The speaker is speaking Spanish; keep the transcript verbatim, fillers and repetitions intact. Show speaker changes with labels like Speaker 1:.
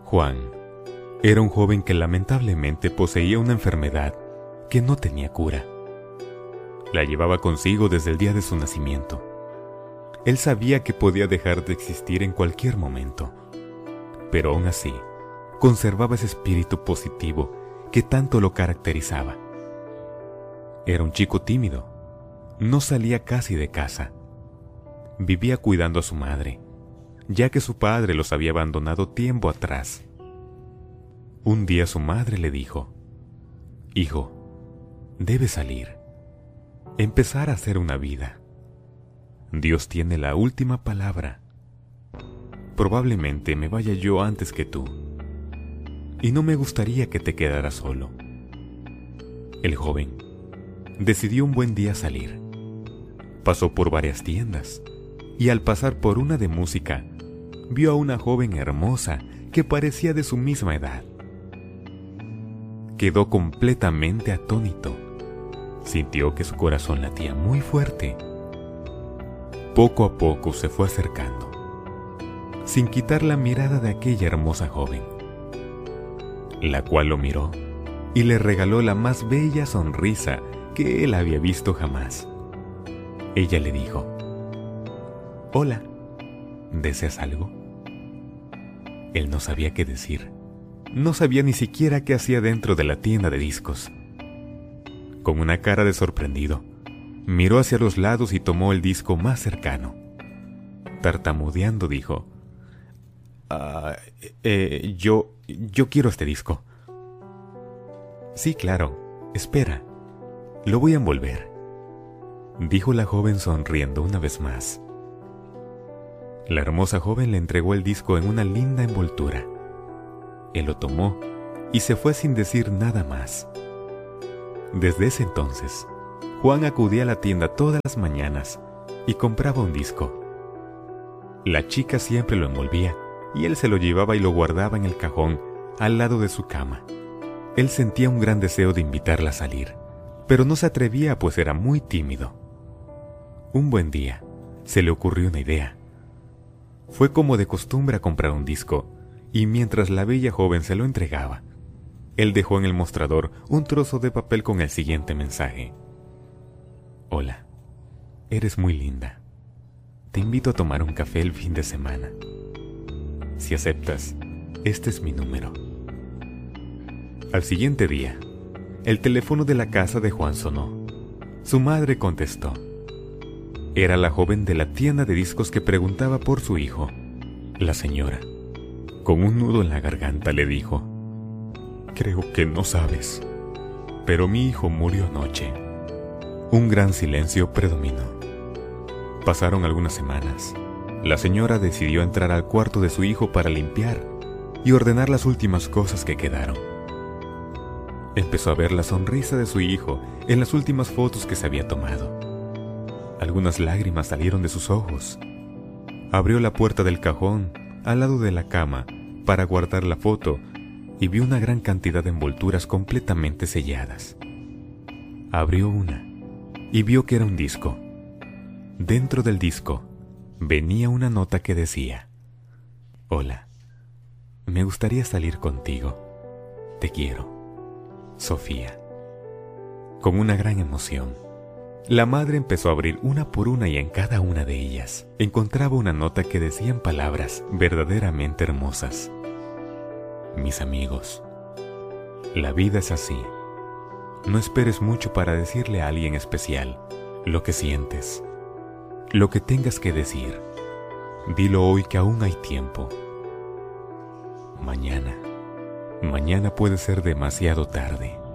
Speaker 1: Juan era un joven que lamentablemente poseía una enfermedad que no tenía cura. La llevaba consigo desde el día de su nacimiento. Él sabía que podía dejar de existir en cualquier momento, pero aún así conservaba ese espíritu positivo que tanto lo caracterizaba. Era un chico tímido, no salía casi de casa. Vivía cuidando a su madre, ya que su padre los había abandonado tiempo atrás. Un día su madre le dijo: «Hijo, debes salir, empezar a hacer una vida. Dios tiene la última palabra. Probablemente me vaya yo antes que tú, y no me gustaría que te quedaras solo». El joven decidió un buen día salir. Pasó por varias tiendas, y al pasar por una de música, vio a una joven hermosa que parecía de su misma edad. Quedó completamente atónito. Sintió que su corazón latía muy fuerte. Poco a poco se fue acercando, sin quitar la mirada de aquella hermosa joven, la cual lo miró y le regaló la más bella sonrisa que él había visto jamás. Ella le dijo: «Hola, ¿deseas algo?». Él no sabía qué decir. No sabía ni siquiera qué hacía dentro de la tienda de discos. Con una cara de sorprendido, miró hacia los lados y tomó el disco más cercano. Tartamudeando dijo: «Ah, eh, yo, yo quiero este disco». «Sí, claro, espera, lo voy a envolver», dijo la joven sonriendo una vez más. La hermosa joven le entregó el disco en una linda envoltura. Él lo tomó y se fue sin decir nada más. Desde ese entonces, Juan acudía a la tienda todas las mañanas y compraba un disco. La chica siempre lo envolvía y él se lo llevaba y lo guardaba en el cajón al lado de su cama. Él sentía un gran deseo de invitarla a salir, pero no se atrevía pues era muy tímido. Un buen día, se le ocurrió una idea. Fue como de costumbre a comprar un disco, y mientras la bella joven se lo entregaba, él dejó en el mostrador un trozo de papel con el siguiente mensaje: «Hola, eres muy linda. Te invito a tomar un café el fin de semana. Si aceptas, este es mi número». Al siguiente día, el teléfono de la casa de Juan sonó. Su madre contestó. Era la joven de la tienda de discos que preguntaba por su hijo. La señora, con un nudo en la garganta, le dijo: «Creo que no sabes, pero mi hijo murió anoche». Un gran silencio predominó. Pasaron algunas semanas. La señora decidió entrar al cuarto de su hijo para limpiar y ordenar las últimas cosas que quedaron. Empezó a ver la sonrisa de su hijo en las últimas fotos que se había tomado. Algunas lágrimas salieron de sus ojos. Abrió la puerta del cajón al lado de la cama para guardar la foto y vio una gran cantidad de envolturas completamente selladas. Abrió una y vio que era un disco. Dentro del disco venía una nota que decía: «Hola, me gustaría salir contigo. Te quiero, Sofía». Con una gran emoción, la madre empezó a abrir una por una y en cada una de ellas encontraba una nota que decían palabras verdaderamente hermosas. Mis amigos, la vida es así. No esperes mucho para decirle a alguien especial lo que sientes, lo que tengas que decir. Dilo hoy que aún hay tiempo. Mañana, mañana puede ser demasiado tarde.